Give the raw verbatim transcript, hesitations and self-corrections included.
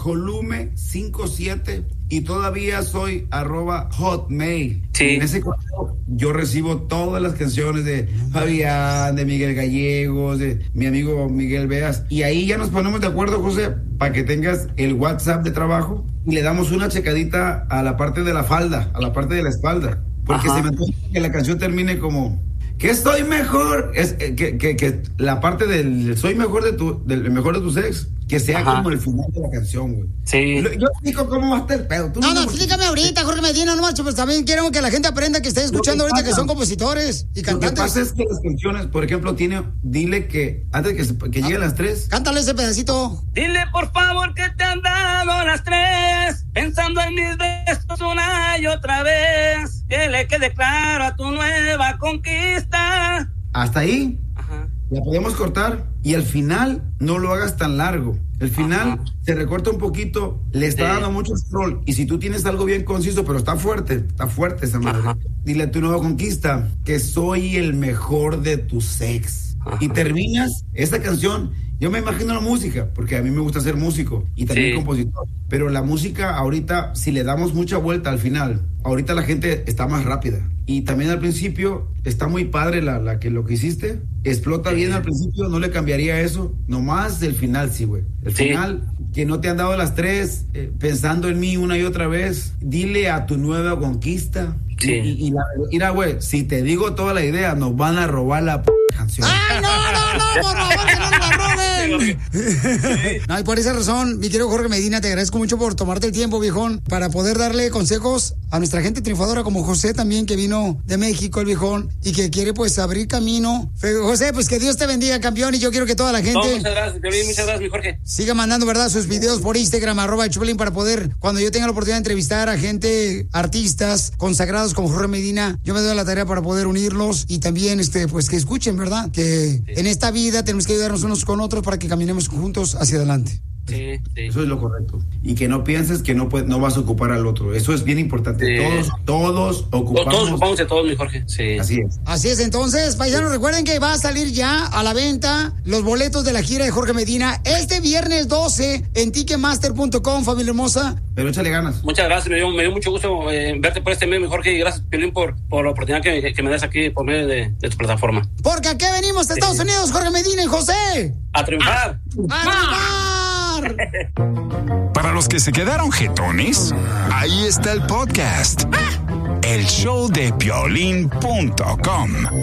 Colume cincuenta y siete y todavía soy arroba hotmail. Sí. En ese correo yo recibo todas las canciones de Fabián, de Miguel Gallegos, de mi amigo Miguel Beas. Y ahí ya nos ponemos de acuerdo, José, para que tengas el WhatsApp de trabajo y le damos una checadita a la parte de la falda, a la parte de la espalda. Porque Ajá. se me antoja que la canción termine como... Que estoy mejor, es eh, que, que, que la parte del soy mejor de tu, del mejor de tus ex, que sea Ajá. como el final de la canción, güey. Sí. Lo- Yo explico cómo va a estar el pedo. Tú No, no, me- explícame ahorita, Jorge Medina, no macho, pues también quiero que la gente aprenda que esté escuchando Lo que ahorita que pasa- son compositores y Lo que cantantes. pasa es que las canciones, por ejemplo, tiene, dile que antes que, se- que lleguen las tres, Cántale ese pedacito. Dile por favor que te han dado las tres, pensando en mis besos una y otra vez, que le quede claro a tu nueva conquista. hasta ahí Ajá. la podemos cortar y al final no lo hagas tan largo. El final Ajá. se recorta un poquito, le está Sí. dando mucho scroll. Y si tú tienes algo bien conciso, pero está fuerte, está fuerte esa madre. Ajá. Dile a tu nueva conquista que soy el mejor de tus ex. Ajá. Y terminas esta canción. Yo me imagino la música, porque a mí me gusta ser músico y también Sí. compositor. Pero la música ahorita, si le damos mucha vuelta al final, ahorita la gente está más rápida. Y también al principio está muy padre la, la que lo que hiciste. Explota bien al principio, no le cambiaría eso. Nomás el final, sí, güey. El Sí. final, que no te han dado las tres, eh, pensando en mí una y otra vez. Dile a tu nueva conquista. Sí. Y, y, y la, mira, güey, si te digo toda la idea, nos van a robar la p canción. ¡Ay, no, no, no, por favor, que no nos la roben! No, y por esa razón, mi querido Jorge Medina, te agradezco mucho por tomarte el tiempo, viejón, para poder darle consejos a nuestra gente triunfadora como José también, que vino de México, el viejón, y que quiere, pues, abrir camino. Fe- José, pues, que Dios te bendiga, campeón, y yo quiero que toda la No, gente muchas gracias, Piolín, muchas gracias, mi Jorge. siga mandando, ¿verdad?, sus videos por Instagram, arroba el Chupelín, para poder, cuando yo tenga la oportunidad de entrevistar a gente, artistas consagrados como Jorge Medina, yo me doy a la tarea para poder unirlos y también, este, pues, que escuchen, ¿verdad?, que en esta vida tenemos que ayudarnos unos con otros para que caminemos juntos hacia adelante. Sí, sí. Eso es lo correcto. Y que no pienses que no, puedes, no vas a ocupar al otro. Eso es bien importante. Sí. Todos, todos ocupamos. Todos ocupamos de todos, mi Jorge. Sí. Así es. Así es, entonces, paisanos, recuerden que va a salir ya a la venta los boletos de la gira de Jorge Medina este viernes doce en ticketmaster punto com, familia hermosa. Pero échale ganas. Muchas gracias, me dio, me dio mucho gusto eh, verte por este medio, mi Jorge, y gracias, Piolín, por, por la oportunidad que, que me das aquí por medio de, de tu plataforma. Porque aquí venimos a Estados Unidos, Jorge Medina y José. ¡A triunfar! ¡A triunfar! Para los que se quedaron jetones, ahí está el podcast. El show de Piolín punto com.